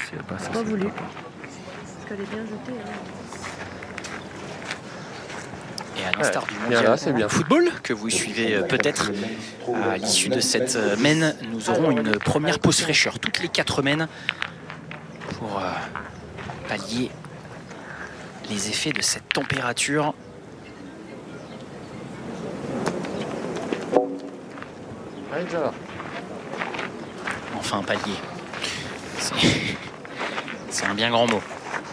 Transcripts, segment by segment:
Pas voulu. Parce qu'elle est bien jetée. Et à l'instar du mondial de football que vous suivez peut-être à l'issue de cette mène, nous aurons une première pause fraîcheur toutes les 4 mènes pour pallier les effets de cette température. Enfin pallier. C'est un bien grand mot.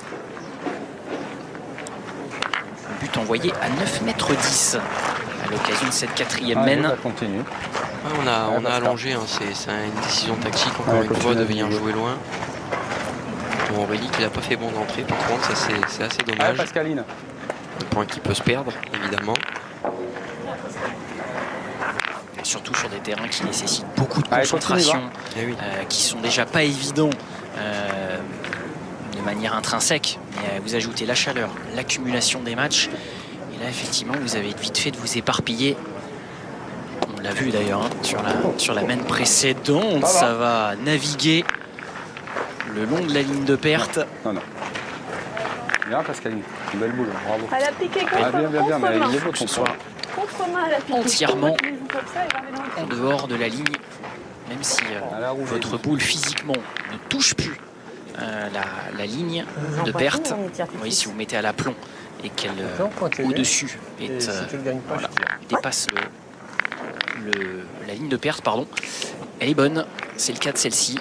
But envoyé à 9,10 m à l'occasion de cette 4e mène. Ouais, on a allongé, hein, c'est une décision tactique encore une fois de venir jouer loin. Bon, Aurélie qui n'a pas fait bon d'entrée par contre, ça c'est assez dommage. Un point qui peut se perdre évidemment. Et surtout sur des terrains qui nécessitent beaucoup de concentration, qui sont déjà pas évidents de manière intrinsèque, mais vous ajoutez la chaleur, l'accumulation des matchs, et là effectivement vous avez vite fait de vous éparpiller. On l'a vu d'ailleurs hein, sur la mène précédente, ça va naviguer le long de la ligne de perte. Non. Bien Pascaline, une belle boule, bravo. Elle a piqué contre mais il est beau Ce soir entièrement en dehors de la ligne, même si votre boule physiquement ne touche plus la ligne de perte. Oui, si vous mettez à l'aplomb et qu'elle au-dessus dépasse la ligne de perte, pardon, elle est bonne. C'est le cas de celle-ci.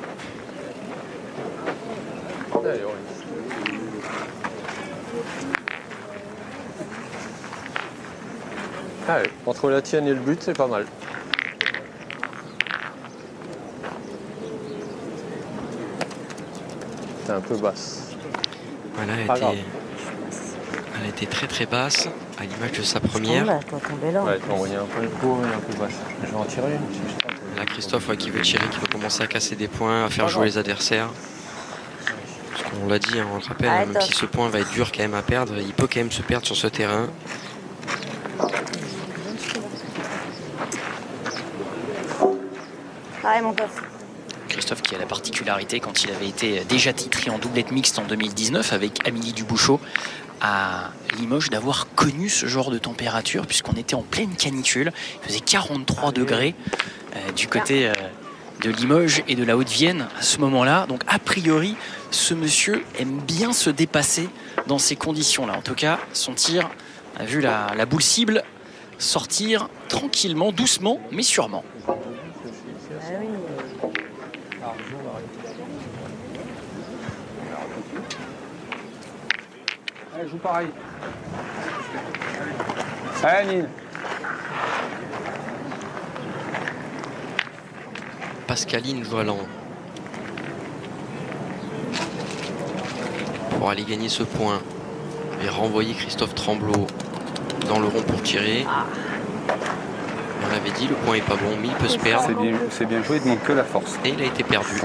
Entre la tienne et le but, c'est pas mal. C'est un peu basse. Voilà, elle était très très basse à l'image de sa première. Ouais, tu envoyais un peu le pot et un peu basse. Je vais en tirer une. Là, Christophe qui veut tirer, qui veut commencer à casser des points, à faire jouer les adversaires. Parce qu'on l'a dit, hein, on le rappelle, même si ce point va être dur quand même à perdre, il peut quand même se perdre sur ce terrain. Christophe qui a la particularité, quand il avait été déjà titré en doublette mixte en 2019 avec Amélie Dubouchot à Limoges, d'avoir connu ce genre de température puisqu'on était en pleine canicule. Il faisait 43 degrés du côté de Limoges et de la Haute-Vienne à ce moment-là. Donc a priori, ce monsieur aime bien se dépasser dans ces conditions-là. En tout cas, son tir a vu la boule cible sortir tranquillement, doucement, mais sûrement. Elle joue pareil. Allez, Nine. Pascaline Joalan pour aller gagner ce point et renvoyer Christophe Tremblot dans le rond pour tirer. On l'avait dit, le point est pas bon, mais il peut se perdre. C'est bien joué, il ne manque que la force. Et il a été perdu.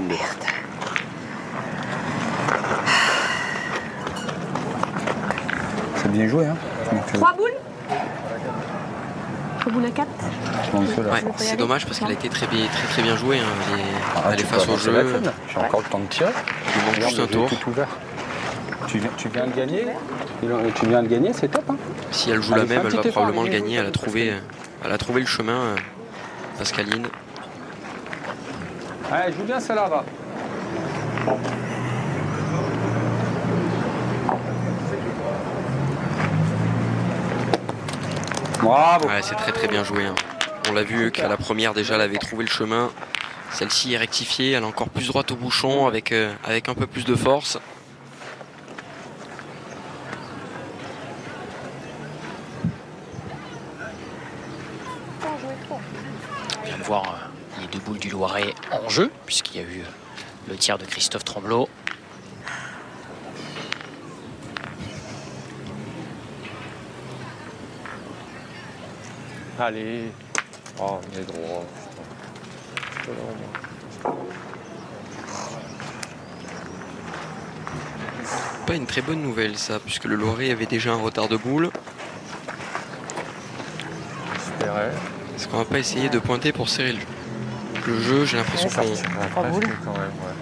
C'est bien joué, hein. 3 boules 3 boules à 4. Ouais, c'est dommage parce qu'elle a été très bien jouée. Hein. Elle est face au jeu. J'ai encore le temps de tirer. Il manque juste un tour. Tout ouvert. Tu viens de gagner. Tu viens de gagner, c'est top. Hein. Si elle joue la même, elle va probablement le gagner. Elle a trouvé le chemin, Pascaline. Allez, joue bien celle-là, va. Bravo. Ouais, c'est très bien joué. Hein. On l'a vu qu'à la première déjà, elle avait trouvé le chemin. Celle-ci est rectifiée, elle est encore plus droite au bouchon avec un peu plus de force. On vient de voir les deux boules du Loiret en jeu, puisqu'il y a eu le tir de Christophe Tremblot. Allez. Oh, on est droit. Pas une très bonne nouvelle ça, puisque le Loiret avait déjà un retard de boule. J'espérais. Est-ce qu'on va pas essayer de pointer pour serrer le jeu? J'ai l'impression qu'on... Presque quand même, ouais.